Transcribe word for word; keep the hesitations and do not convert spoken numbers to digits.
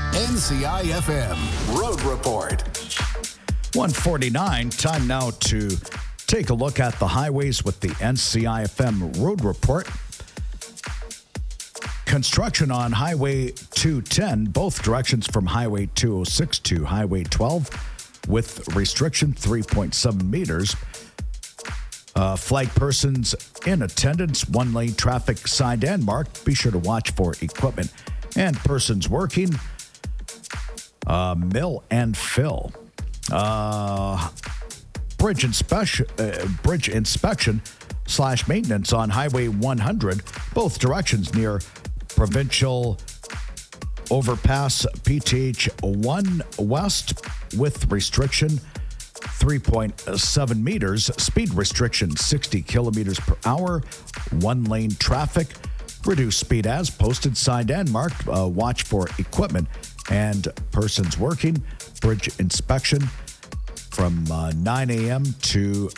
N C I F M Road Report. one forty-nine, time now to take a look at the highways with the N C I F M Road Report. Construction on Highway two ten, both directions from Highway two oh six to Highway twelve, with restriction three point seven meters. Uh, flag persons in attendance, one-lane traffic signed and marked. Be sure to watch for equipment and persons working. Uh, mill and fill. Uh, bridge inspection, uh, bridge inspection slash maintenance on Highway one hundred, both directions near Provincial Overpass P T H one West, with restriction three point seven meters, speed restriction sixty kilometers per hour, one lane traffic, reduced speed as posted, signed and marked. Uh, watch for equipment and persons working. Bridge inspection from uh, nine a.m. to